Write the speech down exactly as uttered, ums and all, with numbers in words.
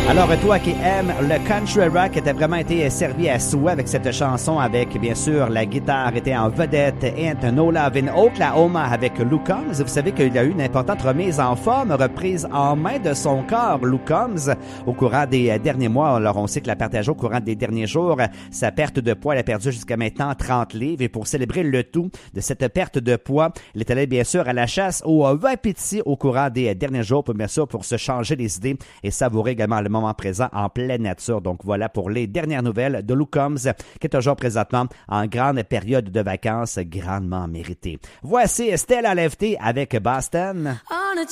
Alors, toi qui aimes le country rock, qui a vraiment été servi à souhait avec cette chanson, avec, bien sûr, la guitare était en vedette, Ain't No Love in Oklahoma avec Luke Combs. Vous savez qu'il y a eu une importante remise en forme, reprise en main de son corps, Luke Combs, au courant des derniers mois. Alors, on sait que la partage au courant des derniers jours, sa perte de poids, elle a perdu jusqu'à maintenant trente livres. Et pour célébrer le tout de cette perte de poids, il est allé, bien sûr, à la chasse au Wapiti au courant des derniers jours, pour bien sûr, pour se changer les idées et savourer également le moment présent en pleine nature. Donc voilà pour les dernières nouvelles de Luke Combs, qui est toujours présentement en grande période de vacances grandement méritée. Voici Stella Lefty avec Boston.